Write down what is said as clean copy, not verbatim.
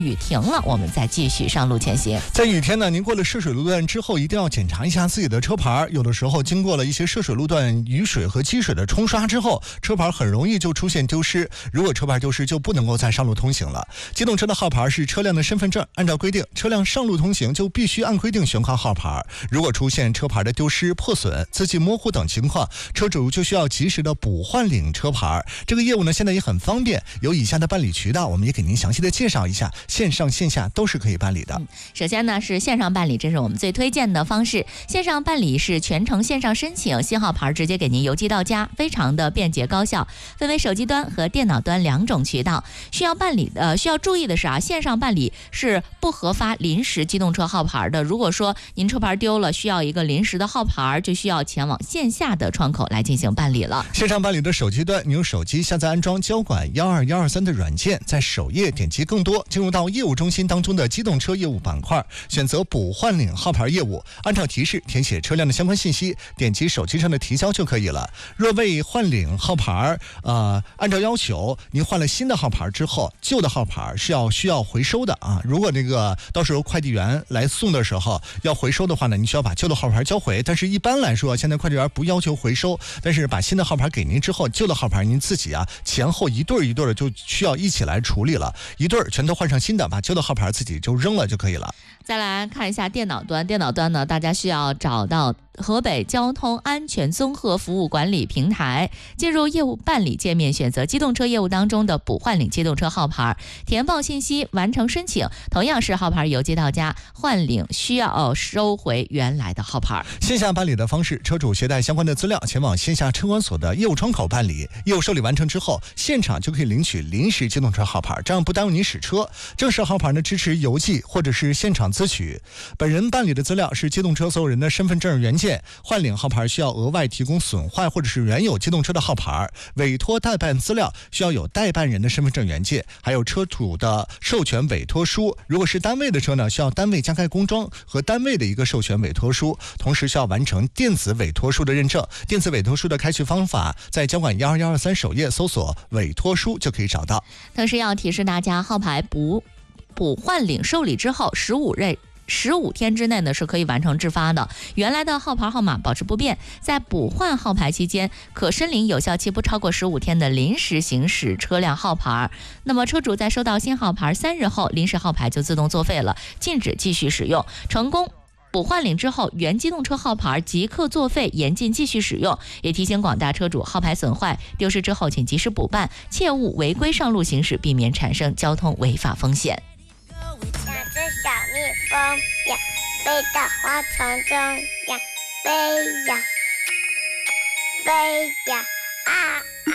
雨停了，我们再继续上路前行。 在雨天呢，您过了涉水路段之后，一定要检查一下自己的车牌。有的时候经过了一些涉水路段雨水和积水的冲刷之后，车牌很容易就出现丢失。如果车牌丢失，就不能够再上路通行了。机动车的号牌是车辆的身份证，按照规定，车辆上路通行就必须按规定悬挂号牌。如果出现车牌的丢失、破损、字迹模糊等情况，车主就需要及时的补换领车牌。这个业务呢，现在也很方便，有以下的办理渠道，我们也给您详细的介绍一下，线上线下都是可以办理的。 首先呢是线上办理，这是我们最推荐的方式。线上办理是全程线上申请，新号牌直接给您邮寄到家，非常的便捷高效。分为手机端和电脑端两种渠道。需要注意的是线上办理是不核发临时机动车号牌的。如果说您车牌丢了，需要一个临时的号牌，就需要前往线下的窗口来进行办理了。 线上办理的手机端，你用手机下载安装交管12123的软件，在首页点击更多，进入到业务中心当中的机动车业务板块，选择补换领号牌业务，按照提示填写车辆的相关信息，点击手机上的提交就可以了。若未换领号牌，按照要求您换了新的号牌之后，旧的号牌是需要回收的啊。如果到时候快递员来送的时候要回收的话呢，你需要把旧的号牌交回。但是一般来说，现在快递员不要求回收，但是把新的号牌给您之后，旧的号牌您自己前后一对一对的就需要一起来处理了，一对全都换上新的，把旧的号牌自己就扔了就可以了。 再来看一下电脑端，电脑端呢，大家需要找到河北交通安全综合服务管理平台，进入业务办理界面，选择机动车业务当中的补换领机动车号牌，填报信息，完成申请。同样是号牌邮寄到家，换领需要收回原来的号牌。 线下办理的方式，车主携带相关的资料前往线下车管所的业务窗口办理，业务受理完成之后，现场就可以领取临时机动车号牌，这样不耽误您使车。正式号牌呢，支持邮寄或者是现场自取。本人办理的资料是机动车所有人的身份证原件，换领号牌需要额外提供损坏或者是原有机动车的号牌。委托代办资料需要有代办人的身份证原件，还有车主的授权委托书。如果是单位的车呢，需要单位加盖公章和单位的一个授权委托书，同时需要完成电子委托书的认证。电子委托书的开取方法，在交管12123首页搜索委托书就可以找到。 同时要提示大家，号牌补换领受理之后15天之内呢是可以完成制发的，原来的号牌号码保持不变。在补换号牌期间，可申领有效期不超过15天的临时行驶车辆号牌。那么车主在收到新号牌3日后，临时号牌就自动作废了，禁止继续使用。成功补换领之后，原机动车号牌即刻作废，严禁继续使用。也提醒广大车主，号牌损坏丢失之后，请及时补办，切勿违规上路行驶，避免产生交通违法风险。 两只小蜜蜂呀，飞到花丛中呀，飞呀，飞呀，啊。